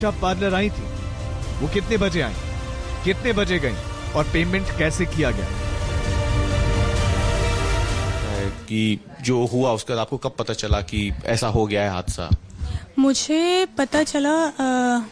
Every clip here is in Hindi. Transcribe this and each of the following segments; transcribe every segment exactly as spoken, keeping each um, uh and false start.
पार्लर आई थी, वो कितने बजे आई, कितने बजे गई और पेमेंट कैसे किया गया? कि जो हुआ उसके बाद आपको कब पता चला कि ऐसा हो गया है हादसा? मुझे पता चला आ,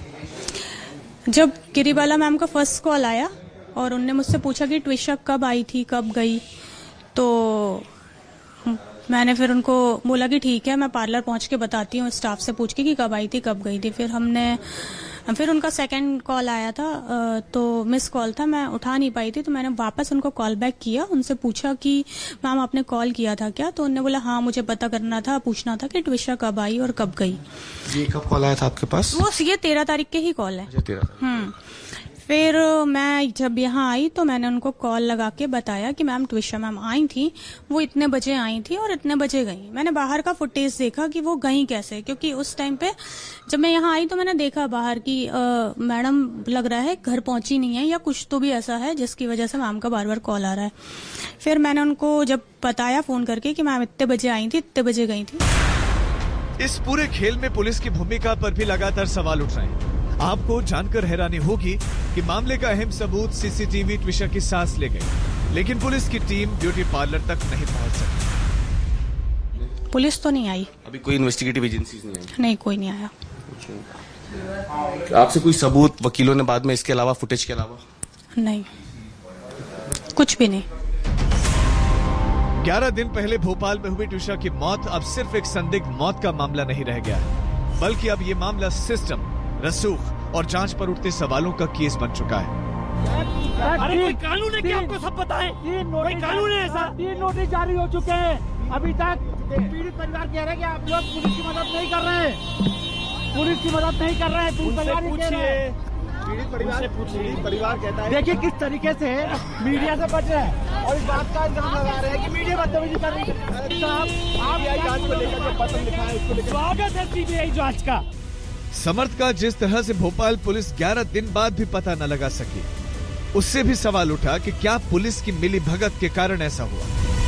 जब गिरिबाला मैम का फर्स्ट कॉल आया और उनने मुझसे पूछा कि ट्विशा कब आई थी, कब गई, तो मैंने फिर उनको बोला कि ठीक है, मैं पार्लर पहुंच के बताती हूँ स्टाफ से पूछ के कि कब आई थी, कब गई थी। फिर हमने फिर उनका सेकंड कॉल आया था, तो मिस कॉल था, मैं उठा नहीं पाई थी, तो मैंने वापस उनको कॉल बैक किया, उनसे पूछा कि मैम आपने कॉल किया था क्या? तो उन्होंने बोला हाँ, मुझे पता करना था, पूछना था कि ट्विशा कब आई और कब गई। ये कब कॉल आया था आपके पास? वो ये तेरह तारीख के ही कॉल है। तेरह हम्म फिर मैं जब यहाँ आई तो मैंने उनको कॉल लगा के बताया कि मैम ट्विशा मैम आई थी, वो इतने बजे आई थी और इतने बजे गई। मैंने बाहर का फुटेज देखा कि वो गई कैसे, क्योंकि उस टाइम पे जब मैं यहाँ आई तो मैंने देखा बाहर की मैडम लग रहा है घर पहुंची नहीं है या कुछ तो भी ऐसा है जिसकी वजह से मैम का बार बार कॉल आ रहा है। फिर मैंने उनको जब बताया फोन करके कि मैम इतने बजे आई थी, इतने बजे गई थी। इस पूरे खेल में पुलिस की भूमिका पर भी लगातार सवाल उठ रहे हैं। आपको जानकर हैरानी होगी कि मामले का अहम सबूत सीसीटीवी ट्विशा की सांस ले गई, लेकिन पुलिस की टीम ब्यूटी पार्लर तक नहीं पहुंच सकी। पुलिस तो नहीं आई अभी? कोई इन्वेस्टिगेटिव एजेंसीज नहीं आई? नहीं, कोई नहीं आया। आपसे कोई सबूत वकीलों ने बाद में इसके अलावा, फुटेज के अलावा? नहीं, कुछ भी नहीं। ग्यारह दिन पहले भोपाल में हुई ट्विशा की मौत अब सिर्फ एक संदिग्ध मौत का मामला नहीं रह गया है, बल्कि अब ये मामला सिस्टम, रसूख और जांच पर उठते सवालों का केस बन चुका है। अरे कोई कानून है कि आपको सब पता है? कोई कानून है ऐसा? तीन नोटिस जारी हो चुके हैं, अभी तक पीड़ित परिवार कह रहे हैं कि आप लोग पुलिस की मदद नहीं कर रहे हैं, पुलिस की मदद नहीं कर रहे हैं। पीड़ित परिवार पीड़ित परिवार पीड़ित परिवार कहता है, देखिए किस तरीके से मीडिया से बच रहे हैं और इस बात का इल्जाम लगा रहे हैं कि मीडिया बदतमीजी कर रही है। आप जांच को लेकर जो पत्र लिखा है उसको लेकर स्वागत है सीबीआई जांच का। समर्थ का जिस तरह से भोपाल पुलिस ग्यारह दिन बाद भी पता न लगा सकी, उससे भी सवाल उठा कि क्या पुलिस की मिलीभगत के कारण ऐसा हुआ।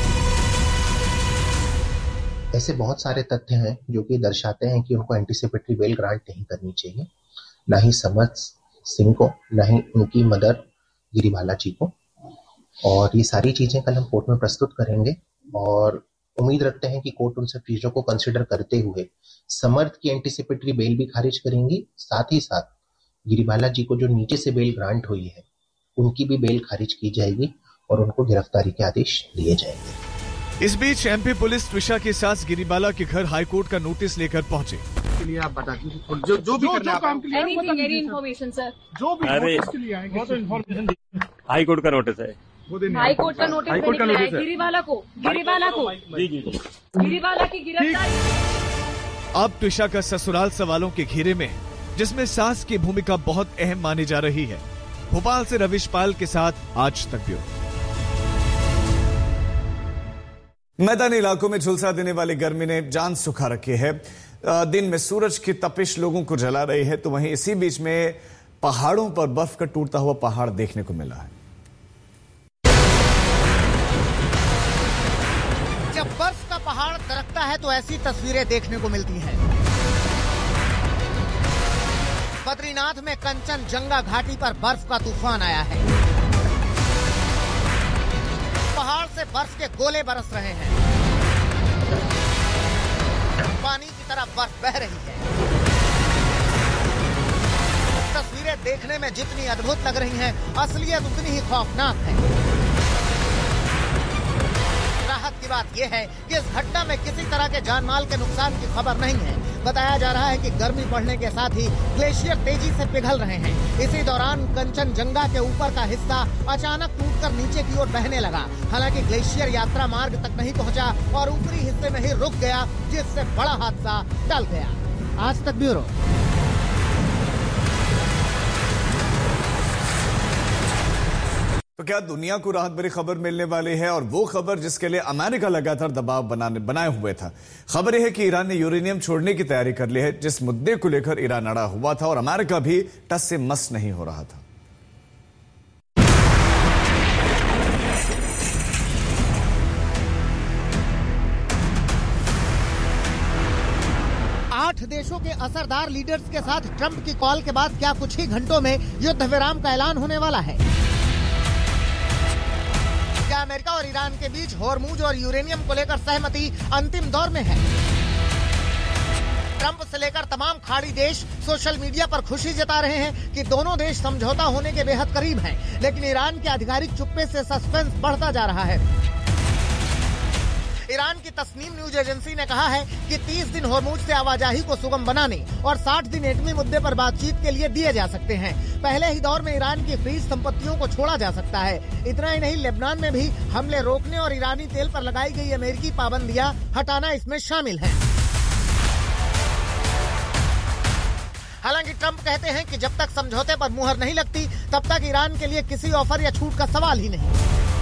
ऐसे बहुत सारे तथ्य हैं जो कि दर्शाते हैं कि उनको एंटीसिपेटरी बेल ग्रांट नहीं करनी चाहिए, ना ही समर्थ सिंह को, ना ही उनकी मदर गिरिबाला जी को। और ये सारी चीजें कल हम कोर्ट में प्रस्तुत करेंगे और उम्मीद रखते हैं कि कोर्ट उन सब चीजों को कंसिडर करते हुए समर्थ की एंटीसिपेटरी बेल भी खारिज करेंगी, साथ ही साथ गिरिबाला जी को जो नीचे से बेल ग्रांट हुई है उनकी भी बेल खारिज की जाएगी और उनको गिरफ्तारी के आदेश दिए जाएंगे। इस बीच एमपी पुलिस ट्विशा के साथ गिरिबाला के घर हाईकोर्ट का नोटिस लेकर पहुंचे। के लिए आप बता दीजिए जो जो भी करना काम के लिए एनीथिंग, एनी इन्फॉर्मेशन सर, जो भी नोटिस के लिए आएंगे वो तो इन्फॉर्मेशन हाई कोर्ट का नोटिस है, हाई कोर्ट का नोटिस मिला है गिरिबाला को, गिरिबाला को जी जी जी गिरिबाला की गिरफ्तारी। अब ट्विशा का ससुराल सवालों के घेरे में है, जिसमें सास की भूमिका बहुत अहम मानी जा रही है। भोपाल से रविश पाल के साथ आज तक ब्यूरो। मैदानी इलाकों में झुलसा देने वाली गर्मी ने जान सुखा रखी है। दिन में सूरज की तपिश लोगों को जला रही है, तो वहीं इसी बीच में पहाड़ों पर बर्फ का टूटता हुआ पहाड़ देखने को मिला है। जब बर्फ का पहाड़ दरकता है तो ऐसी तस्वीरें देखने को मिलती हैं। बद्रीनाथ में कंचनजंगा घाटी पर बर्फ का तूफान आया है। पहाड़ से बर्फ के गोले बरस रहे हैं, पानी की तरह बर्फ बह रही है। तस्वीरें देखने में जितनी अद्भुत लग रही हैं, असलियत उतनी ही खौफनाक है। राहत की बात यह है कि इस घटना में किसी तरह के जानमाल के नुकसान की खबर नहीं है। बताया जा रहा है कि गर्मी बढ़ने के साथ ही ग्लेशियर तेजी से पिघल रहे हैं। इसी दौरान कंचनजंगा के ऊपर का हिस्सा अचानक टूटकर नीचे की ओर बहने लगा। हालांकि ग्लेशियर यात्रा मार्ग तक नहीं पहुंचा और ऊपरी हिस्से में ही रुक गया, जिससे बड़ा हादसा टल गया। आज तक ब्यूरो। तो क्या दुनिया को राहत भरी खबर मिलने वाली है, और वो खबर जिसके लिए अमेरिका लगातार दबाव बनाने बनाए हुए था। खबर यह है कि ईरान ने यूरेनियम छोड़ने की तैयारी कर ली है, जिस मुद्दे को लेकर ईरान अड़ा हुआ था और अमेरिका भी टस से मस नहीं हो रहा था। आठ देशों के असरदार लीडर्स के साथ ट्रंप की कॉल के बाद क्या कुछ ही घंटों में युद्ध विराम का ऐलान होने वाला है? क्या अमेरिका और ईरान के बीच होर्मुज और यूरेनियम को लेकर सहमति अंतिम दौर में है? ट्रंप से लेकर तमाम खाड़ी देश सोशल मीडिया पर खुशी जता रहे हैं कि दोनों देश समझौता होने के बेहद करीब हैं, लेकिन ईरान के आधिकारिक चुप्पे से सस्पेंस बढ़ता जा रहा है। ईरान की तस्नीम न्यूज एजेंसी ने कहा है कि तीस दिन होर्मुज से आवाजाही को सुगम बनाने और साठ दिन एटमी मुद्दे पर बातचीत के लिए दिए जा सकते हैं। पहले ही दौर में ईरान की फ्रीज संपत्तियों को छोड़ा जा सकता है। इतना ही नहीं, लेबनान में भी हमले रोकने और ईरानी तेल पर लगाई गई अमेरिकी पाबंदियां हटाना इसमें शामिल है। हालांकि ट्रंप कहते हैं कि जब तक समझौते पर मुहर नहीं लगती तब तक ईरान के लिए किसी ऑफर या छूट का सवाल ही नहीं।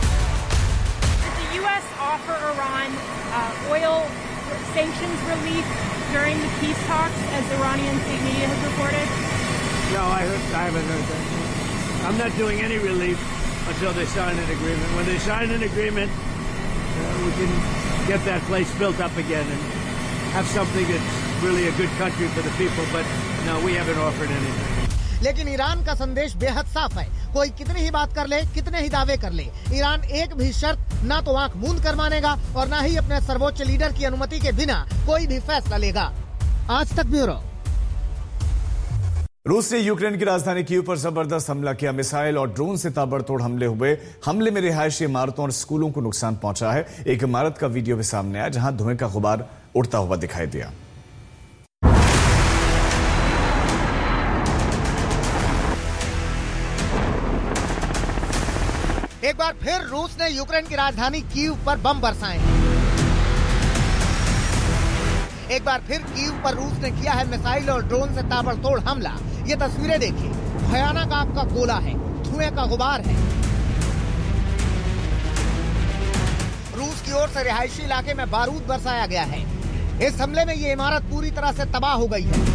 U S offer Iran uh, oil sanctions relief during the peace talks, as Iranian state media has reported? No, I, heard, I haven't heard that. I'm not doing any relief until they sign an agreement. When they sign an agreement, uh, we can get that place built up again and have something that's really a good country for the people. But no, we haven't offered anything. लेकिन ईरान का संदेश बेहद साफ है। कोई कितनी ही बात कर ले, कितने ही दावे कर ले, ईरान एक भी शर्त ना तो आंख मूंद कर मानेगा और ना ही अपने सर्वोच्च लीडर की अनुमति के बिना कोई भी फैसला लेगा। आज तक ब्यूरो। रूस ने यूक्रेन की राजधानी कीव पर जबरदस्त हमला किया। मिसाइल और ड्रोन से ताबड़तोड़ हमले हुए। हमले में रिहायशी इमारतों और स्कूलों को नुकसान पहुंचा है। एक इमारत का वीडियो भी सामने आया जहां धुएं का गुबार उड़ता हुआ दिखाई दिया। एक बार फिर रूस ने यूक्रेन की राजधानी कीव पर बम बरसाए। एक बार फिर कीव पर रूस ने किया है मिसाइल और ड्रोन से ताबड़तोड़ हमला। ये तस्वीरें देखिए, भयानक आग का गोला है, धुएं का गुबार है। रूस की ओर से रिहायशी इलाके में बारूद बरसाया गया है। इस हमले में ये इमारत पूरी तरह से तबाह हो गई है।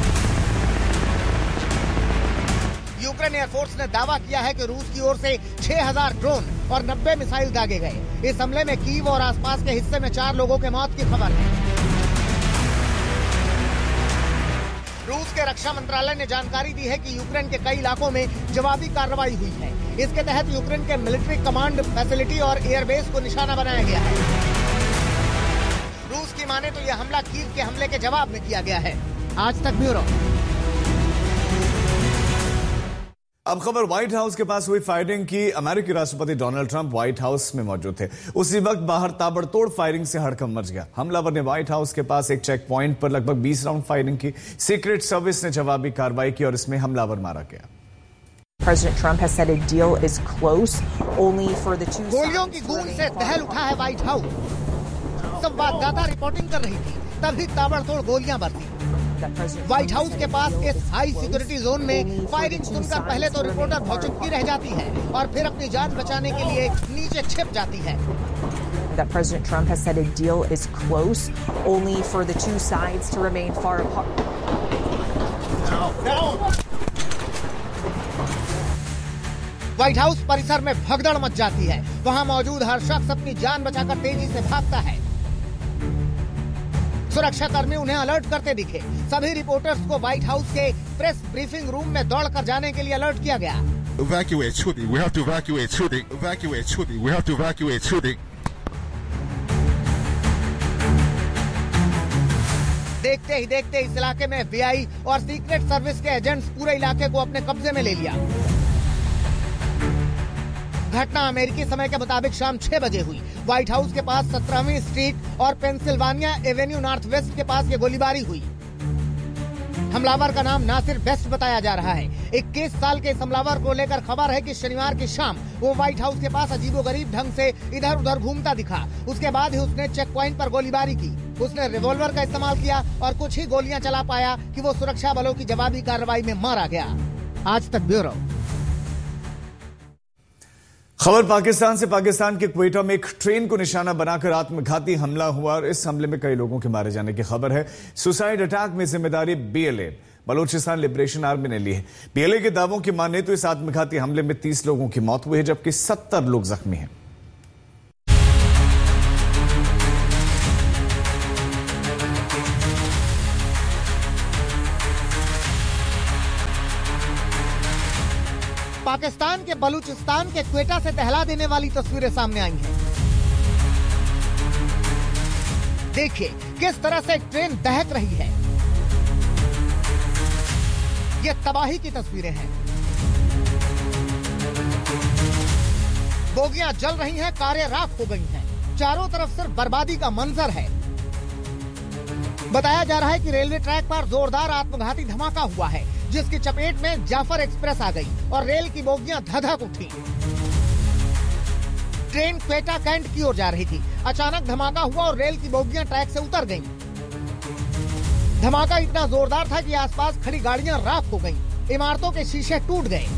यूक्रेन एयरफोर्स ने दावा किया है कि रूस की ओर से छह हज़ार ड्रोन और नब्बे मिसाइल दागे गए। इस हमले में कीव और आसपास के हिस्से में चार लोगों के मौत की खबर है। रूस के रक्षा मंत्रालय ने जानकारी दी है कि यूक्रेन के कई इलाकों में जवाबी कार्रवाई हुई है। इसके तहत यूक्रेन के मिलिट्री कमांड फैसिलिटी और एयरबेस को निशाना बनाया गया है। रूस की माने तो यह हमला कीव के हमले के जवाब में किया गया है। आज तक ब्यूरो। अब खबर व्हाइट हाउस के पास हुई फायरिंग की। अमेरिकी राष्ट्रपति डोनाल्ड ट्रंप व्हाइट हाउस में मौजूद थे। उसी वक्त बाहर ताबड़तोड़ फायरिंग से हड़कंप मच गया। हमलावर ने व्हाइट हाउस के पास एक चेक पॉइंट पर लगभग बीस राउंड फायरिंग की। सीक्रेट सर्विस ने जवाबी कार्रवाई की और इसमें हमलावर मारा गया। President Trump has said a deal is close only for the two गोलियों की गूंज से दहल उठा है व्हाइट हाउस। संवाददाता रिपोर्टिंग कर रही थी, तभी ताबड़तोड़ गोलियां बरसी। व्हाइट हाउस के पास इस हाई सिक्योरिटी जोन में फायरिंग सुनकर पहले तो रिपोर्टर भौचक्की रह जाती है और फिर अपनी जान बचाने के लिए नीचे छिप जाती है। That President Trump has said a deal is close only for the two sides to remain far apart. White house परिसर में भगदड़ मच जाती है। वहां मौजूद हर शख्स अपनी जान बचाकर तेजी से भागता है। सुरक्षा कर्मी उन्हें अलर्ट करते दिखे। सभी रिपोर्टर्स को व्हाइट हाउस के प्रेस ब्रीफिंग रूम में दौड़कर जाने के लिए अलर्ट किया गया। Evacuate shooting. We have to evacuate shooting. Evacuate shooting. We have to evacuate shooting. देखते ही देखते इस इलाके में एफ बी आई और सीक्रेट सर्विस के एजेंट्स पूरे इलाके को अपने कब्जे में ले लिया। घटना अमेरिकी समय के मुताबिक शाम छह बजे हुई। व्हाइट हाउस के पास सत्रहवीं स्ट्रीट और पेंसिल्वानिया एवेन्यू नॉर्थ वेस्ट के पास ये गोलीबारी हुई। हमलावर का नाम नासिर बेस्ट बताया जा रहा है। इक्कीस साल के इस हमलावर को लेकर खबर है कि शनिवार की शाम वो व्हाइट हाउस के पास अजीबोगरीब ढंग से इधर उधर घूमता दिखा। उसके बाद ही उसने चेक पॉइंट पर गोलीबारी की। उसने रिवॉल्वर का इस्तेमाल किया और कुछ ही गोलियां चला पाया कि वो सुरक्षा बलों की जवाबी कार्रवाई में मारा गया। आज तक ब्यूरो। खबर पाकिस्तान से। पाकिस्तान के क्वेटा में एक ट्रेन को निशाना बनाकर आत्मघाती हमला हुआ और इस हमले में कई लोगों के मारे जाने की खबर है। सुसाइड अटैक में जिम्मेदारी B L A Balochistan liberation army ने ली है। बी एल ए के दावों की माने तो इस आत्मघाती हमले में तीस लोगों की मौत हुई है जबकि सत्तर लोग जख्मी हैं। पाकिस्तान के बलूचिस्तान के क्वेटा से दहला देने वाली तस्वीरें सामने आई हैं। देखिए किस तरह से ट्रेन दहक रही है। ये तबाही की तस्वीरें हैं। बोगियां जल रही हैं, कारें राख हो गई हैं। चारों तरफ सिर्फ बर्बादी का मंजर है। बताया जा रहा है कि रेलवे ट्रैक पर जोरदार आत्मघाती धमाका हुआ है, जिसकी चपेट में जाफर एक्सप्रेस आ गई और रेल की बोगियां धधक उठी। ट्रेन क्वेटा कैंट की ओर जा रही थी। अचानक धमाका हुआ और रेल की बोगियां ट्रैक से उतर गईं। धमाका इतना जोरदार था कि आसपास खड़ी गाड़ियां राख हो गईं। इमारतों के शीशे टूट गए।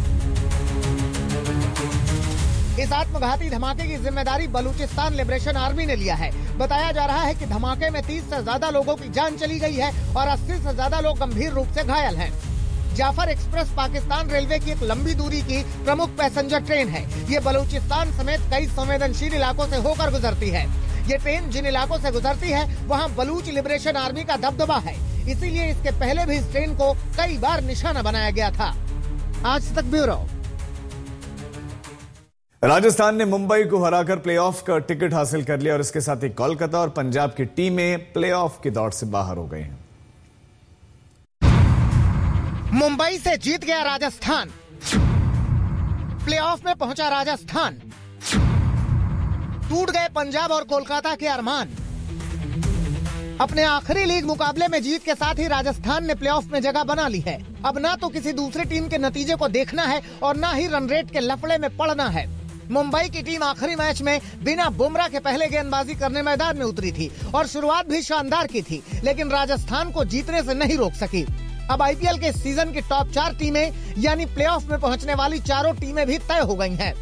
इस आत्मघाती धमाके की जिम्मेदारी बलूचिस्तान लिबरेशन आर्मी ने लिया है। बताया जा रहा है कि धमाके में तीस से ज्यादा लोगों की जान चली गई है और अस्सी से ज्यादा लोग गंभीर रूप से घायल हैं। जाफर एक्सप्रेस पाकिस्तान रेलवे की एक लंबी दूरी की प्रमुख पैसेंजर ट्रेन है। ये बलूचिस्तान समेत कई संवेदनशील इलाकों से होकर गुजरती है। ये ट्रेन जिन इलाकों से गुजरती है वहाँ बलूच लिबरेशन आर्मी का दबदबा है, इसीलिए इसके पहले भी इस ट्रेन को कई बार निशाना बनाया गया था। आज तक ब्यूरो। राजस्थान ने मुंबई को हराकर प्लेऑफ का टिकट हासिल कर लिया और इसके साथ ही कोलकाता और पंजाब की टीमें प्लेऑफ की दौड़ से बाहर हो गई हैं। मुंबई से जीत गया राजस्थान। प्लेऑफ में पहुंचा राजस्थान। टूट गए पंजाब और कोलकाता के अरमान। अपने आखिरी लीग मुकाबले में जीत के साथ ही राजस्थान ने प्लेऑफ में जगह बना ली है। अब ना तो किसी दूसरी टीम के नतीजे को देखना है और ना ही रन रेट के लफड़े में पड़ना है। मुंबई की टीम आखिरी मैच में बिना बुमराह के पहले गेंदबाजी करने मैदान में उतरी थी और शुरुआत भी शानदार की थी, लेकिन राजस्थान को जीतने से नहीं रोक सकी। अब आईपीएल के सीजन की टॉप चार टीमें यानी प्लेऑफ में पहुंचने वाली चारों टीमें भी तय हो गई हैं।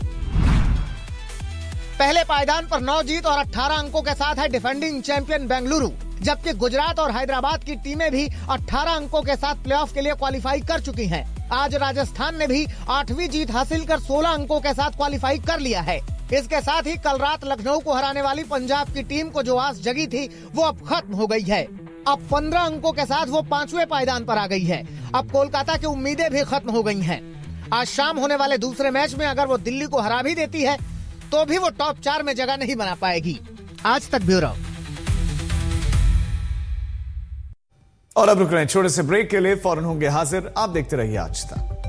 पहले पायदान पर नौ जीत और अठारह अंकों के साथ है डिफेंडिंग चैंपियन बेंगलुरु, जबकि गुजरात और हैदराबाद की टीमें भी अठारह अंकों के साथ प्लेऑफ के लिए क्वालिफाई कर चुकी हैं। आज राजस्थान ने भी आठवीं जीत हासिल कर सोलह अंकों के साथ क्वालिफाई कर लिया है। इसके साथ ही कल रात लखनऊ को हराने वाली पंजाब की टीम को जो आस जगी थी वो अब खत्म हो गई है। अब पंद्रह अंकों के साथ वो पांचवें पायदान पर आ गई है। अब कोलकाता की उम्मीदें भी खत्म हो गई हैं। आज शाम होने वाले दूसरे मैच में अगर वो दिल्ली को हरा भी देती है तो भी वो टॉप चार में जगह नहीं बना पाएगी। आज तक ब्यूरो। और अब रुक रहे हैं छोटे से ब्रेक के लिए, फौरन होंगे हाजिर। आप देखते रहिए आज तक।